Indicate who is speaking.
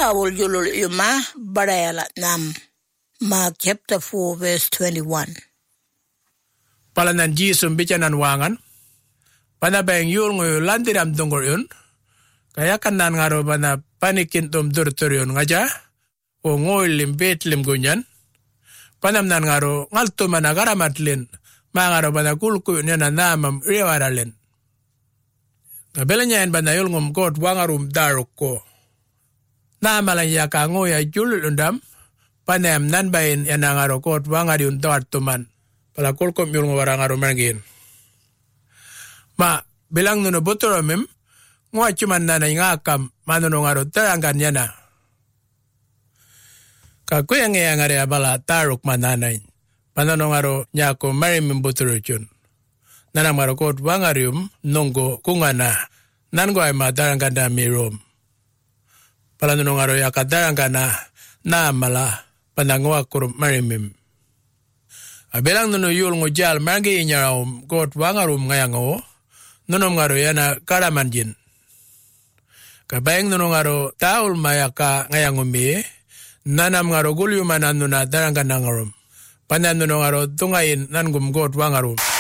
Speaker 1: awol yulul yuma barayala nam. Mark chapter 4 verse 21.
Speaker 2: Palanan jisum bicanan wangan. Panabeng yul ngoy landiram dungor yun. Kaya kanan ngaro bana panikin tum dur yun ngaja. O ngoy limbet lim gunyan. Panamnan ngaro ngalto managaramat mangaro bana kulku yun na namam riwaralin. Kabela nyan bana yul ngom kot wangarum daruk ko. Namalan yaka ngoy ay julul undam. Panem nan bayin yan ngaro kot wangariun tuman. Pala kulkom yul ngwarang ngaro mergin. Ma bilang nuno botoromim. Ngwa cuman nanay ngakam manuno ngaro terangkan yana. Kaku yang ngare abala taruk mananay. Manuno ngaro nyako marimim botorochun. Nanam ngaro kot wangarium nunggo kungana. Nango ay madarangkan da mirom. Pala nuno ngaro yakadarangkan na mala panangwa kurum marimim. Abelang nuno yul ngujal margi inyarawum kot wangarum ngayango. Nuno ngaro yana karamanjin. Kabayang nuno ngaro taul mayaka ngayangumi. Nanam ngaro gulyumanan nuna darangkan nangarum. Panan nuno ngaro tungain nangum kot wangarum.